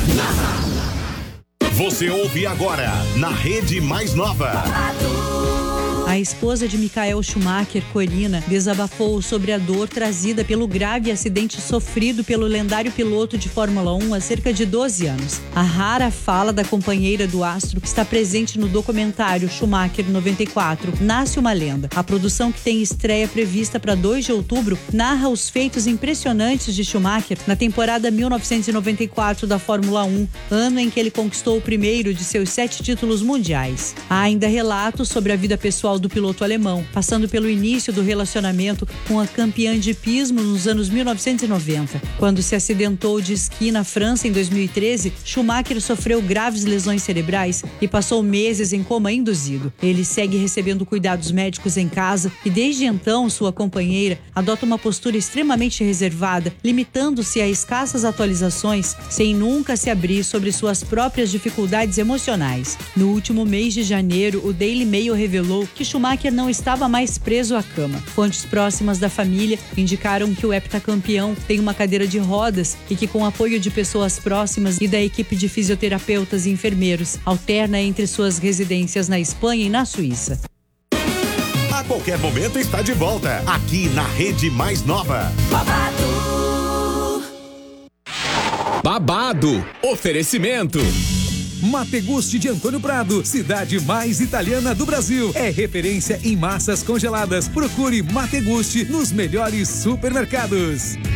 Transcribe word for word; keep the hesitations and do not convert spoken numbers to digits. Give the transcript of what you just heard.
Você ouve agora na Rede Mais Nova. A esposa de Michael Schumacher, Corina, desabafou sobre a dor trazida pelo grave acidente sofrido pelo lendário piloto de Fórmula um há cerca de doze anos. A rara fala da companheira do astro está presente no documentário Schumacher noventa e quatro, Nasce uma Lenda. A produção, que tem estreia prevista para dois de outubro, narra os feitos impressionantes de Schumacher na temporada mil novecentos e noventa e quatro da Fórmula um, ano em que ele conquistou o primeiro de seus sete títulos mundiais. Há ainda relatos sobre a vida pessoal do piloto alemão, passando pelo início do relacionamento com a campeã de hipismo nos anos mil novecentos e noventa. Quando se acidentou de esqui na França em dois mil e treze, Schumacher sofreu graves lesões cerebrais e passou meses em coma induzido. Ele segue recebendo cuidados médicos em casa e desde então sua companheira adota uma postura extremamente reservada, limitando-se a escassas atualizações, sem nunca se abrir sobre suas próprias dificuldades emocionais. No último mês de janeiro, o Daily Mail revelou que Schumacher não estava mais preso à cama. Fontes próximas da família indicaram que o heptacampeão tem uma cadeira de rodas e que, com o apoio de pessoas próximas e da equipe de fisioterapeutas e enfermeiros, alterna entre suas residências na Espanha e na Suíça. A qualquer momento está de volta, aqui na Rede Mais Nova. Babado. Babado. Oferecimento. Mategusti de Antônio Prado, cidade mais italiana do Brasil. É referência em massas congeladas. Procure Mategusti nos melhores supermercados.